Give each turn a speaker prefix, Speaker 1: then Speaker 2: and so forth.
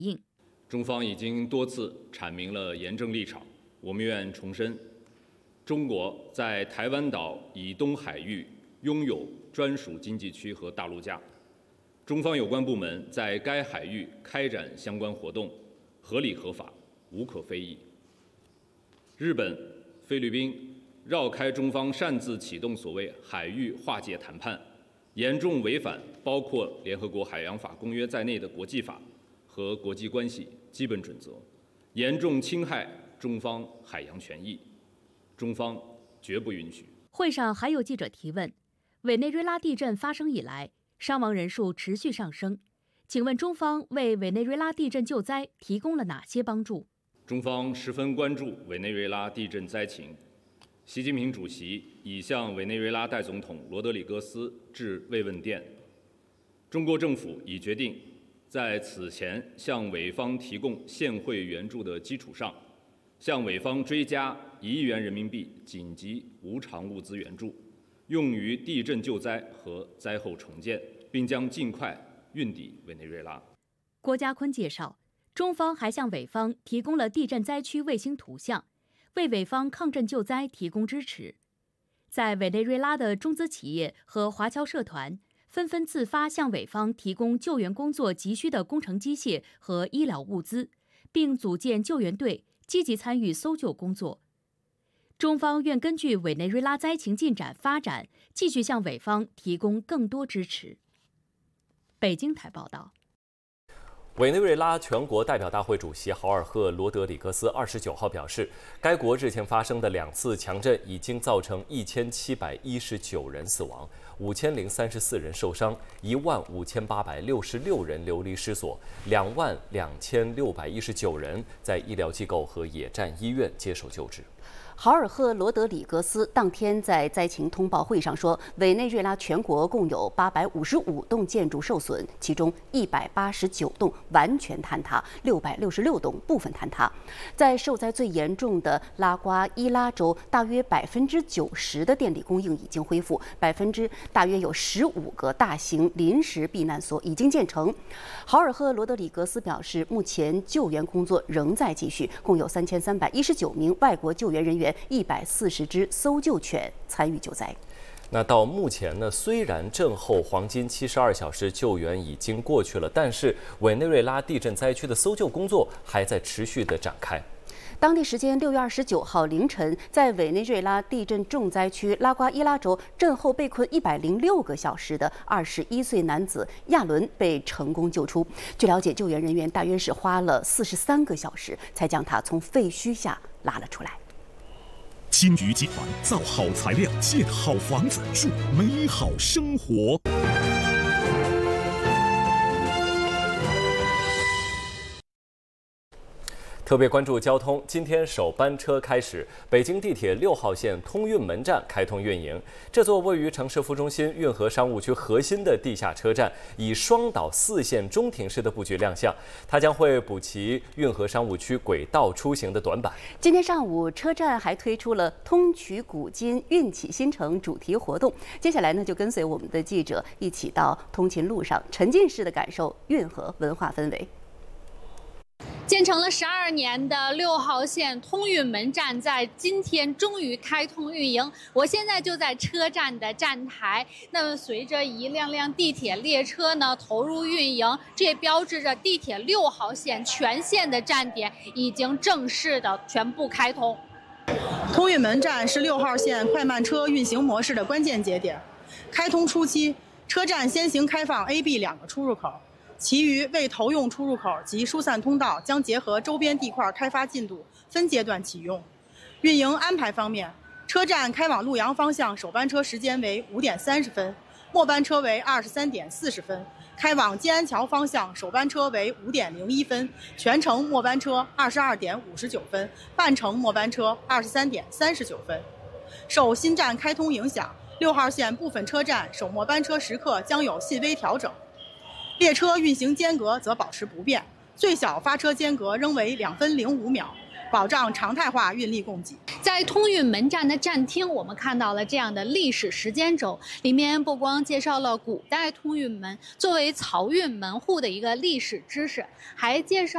Speaker 1: 应。
Speaker 2: 中方已经多次阐明了严正立场，我们愿重申，中国在台湾岛以东海域拥有专属经济区和大陆架，中方有关部门在该海域开展相关活动，合理合法，无可非议。日本、菲律宾绕开中方擅自启动所谓海域划界谈判，严重违反包括联合国海洋法公约在内的国际法和国际关系基本准则，严重侵害中方海洋权益，中方绝不允许。
Speaker 1: 会上还有记者提问，委内瑞拉地震发生以来，伤亡人数持续上升，请问中方为委内瑞拉地震救灾提供了哪些帮助？
Speaker 2: 中方十分关注委内瑞拉地震灾情，习近平主席已向委内瑞拉代总统罗德里戈斯致慰问电。中国政府已决定在此前向委方提供现汇援助的基础上，向委方追加1亿元人民币紧急无偿物资援助，用于地震救灾和灾后重建，并将尽快运抵委内瑞拉。
Speaker 1: 郭家坤介绍，中方还向委方提供了地震灾区卫星图像，为委方抗震救灾提供支持。在委内瑞拉的中资企业和华侨社团纷纷自发向委方提供救援工作急需的工程机械和医疗物资，并组建救援队，积极参与搜救工作。中方愿根据委内瑞拉灾情进展发展，继续向委方提供更多支持。北京台报道。
Speaker 3: 委内瑞拉全国代表大会主席豪尔赫·罗德里戈斯29号表示，该国日前发生的2次强震已经造成1719人死亡，5034人受伤，15866人流离失所，22619人在医疗机构和野战医院接受救治。
Speaker 4: 豪尔赫·罗德里戈斯当天在灾情通报会上说，委内瑞拉全国共有855栋建筑受损，其中189栋完全坍塌，666栋部分坍塌。在受灾最严重的拉瓜伊拉州，大约90%的电力供应已经恢复，大约有15个大型临时避难所已经建成。豪尔赫·罗德里戈斯表示，目前救援工作仍在继续，共有3319名外国救援人员、140只搜救犬参与救灾。
Speaker 3: 那到目前呢，虽然震后黄金72小时救援已经过去了，但是委内瑞拉地震灾区的搜救工作还在持续的展开。
Speaker 4: 当地时间6月29号凌晨，在委内瑞拉地震重灾区拉瓜伊拉州，震后被困106个小时的21岁男子亚伦被成功救出。据了解，救援人员大约是花了43个小时，才将他从废墟下拉了出来。
Speaker 5: 金鱼集团造好材料，建好房子，住美好生活。
Speaker 3: 特别关注交通，今天首班车开始，北京地铁6号线通运门站开通运营。这座位于城市副中心运河商务区核心的地下车站，以双岛4线中停式的布局亮相，它将会补齐运河商务区轨道出行的短板。
Speaker 4: 今天上午，车站还推出了通衢古今，运起新城主题活动。接下来呢，就跟随我们的记者一起到通勤路上，沉浸式的感受运河文化氛围。
Speaker 6: 建成了12年的6号线通运门站在今天终于开通运营。我现在就在车站的站台。那么随着一辆辆地铁列车呢投入运营，这也标志着地铁6号线全线的站点已经正式的全部开通。
Speaker 7: 通运门站是6号线快慢车运行模式的关键节点。开通初期，车站先行开放 A、B 2个出入口。其余未投用出入口及疏散通道将结合周边地块开发进度，分阶段启用。运营安排方面，车站开往陆阳方向首班车时间为5点30分，末班车为23点40分；开往金安桥方向首班车为5点01分，全程末班车22点59分，半程末班车23点39分。受新站开通影响，6号线部分车站首末班车时刻将有细微调整。列车运行间隔则保持不变，最小发车间隔仍为2分05秒，保障常态化运力供给。
Speaker 6: 在通运门站的站厅，我们看到了这样的历史时间轴，里面不光介绍了古代通运门作为漕运门户的一个历史知识，还介绍